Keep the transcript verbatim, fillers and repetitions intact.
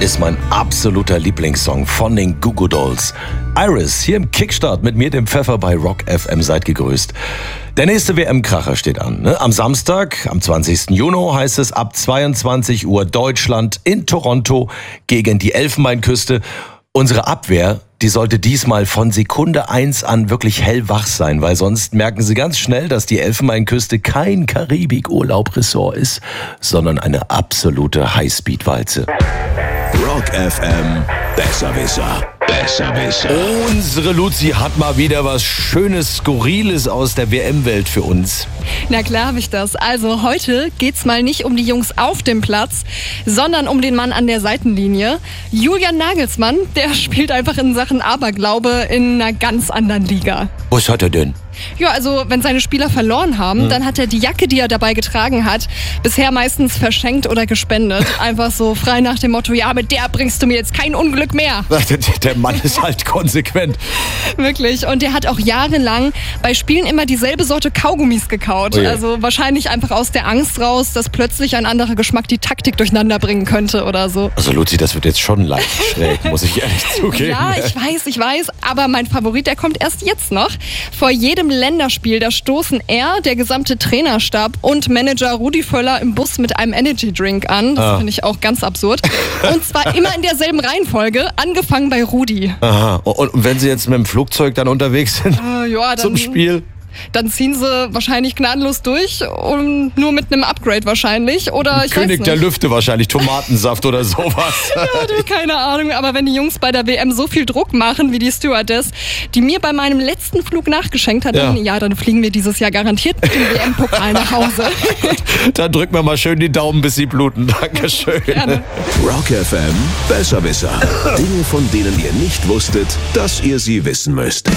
ist mein absoluter Lieblingssong von den Goo Goo Dolls. Iris, hier im Kickstart mit mir, dem Pfeffer bei Rock F M. Seid gegrüßt. Der nächste W M-Kracher steht an. Ne? Am Samstag, am zwanzigsten Juni, heißt es ab zweiundzwanzig Uhr Deutschland in Toronto gegen die Elfenbeinküste. Unsere Abwehr, die sollte diesmal von Sekunde eins an wirklich hellwach sein, weil sonst merken sie ganz schnell, dass die Elfenbeinküste kein Karibik-Urlaub-Ressort ist, sondern eine absolute Highspeed-Walze. Rock F M, Besserwisser, Besserwisser. Unsere Luzi hat mal wieder was Schönes, Skurriles aus der W M-Welt für uns. Na klar habe ich das. Also heute geht's mal nicht um die Jungs auf dem Platz, sondern um den Mann an der Seitenlinie. Julian Nagelsmann, der spielt einfach in Sachen Aberglaube in einer ganz anderen Liga. Was hat er denn? Ja, also wenn seine Spieler verloren haben, hm. dann hat er die Jacke, die er dabei getragen hat, bisher meistens verschenkt oder gespendet. Einfach so frei nach dem Motto, ja, mit der bringst du mir jetzt kein Unglück mehr. Der Mann ist halt konsequent. Wirklich. Und der hat auch jahrelang bei Spielen immer dieselbe Sorte Kaugummis gekaut. Oh ja. Also wahrscheinlich einfach aus der Angst raus, dass plötzlich ein anderer Geschmack die Taktik durcheinander bringen könnte oder so. Also Luzi, das wird jetzt schon leicht schräg, muss ich ehrlich zugeben. Ja, ich weiß, ich weiß. Aber mein Favorit, der kommt erst jetzt noch. Vor jedem Länderspiel, da stoßen er, der gesamte Trainerstab und Manager Rudi Völler im Bus mit einem Energy Drink an. Das ah. finde ich auch ganz absurd. Und zwar immer in derselben Reihenfolge, angefangen bei Rudi. Aha. Und wenn sie jetzt mit dem Flugzeug dann unterwegs sind uh, ja, dann, zum Spiel? Dann ziehen sie wahrscheinlich gnadenlos durch und nur mit einem Upgrade wahrscheinlich. Oder ich König weiß nicht. der Lüfte wahrscheinlich, Tomatensaft oder sowas. Ja, du, keine Ahnung. Aber wenn die Jungs bei der W M so viel Druck machen wie die Stewardess, die mir bei meinem letzten Flug nachgeschenkt hat, ja, dann, ja, dann fliegen wir dieses Jahr garantiert mit dem W M-Pokal nach Hause. Dann drücken wir mal schön die Daumen, bis sie bluten. Dankeschön. Gerne. Rock F M, Besserwisser. Dinge, von denen ihr nicht wusstet, dass ihr sie wissen müsst.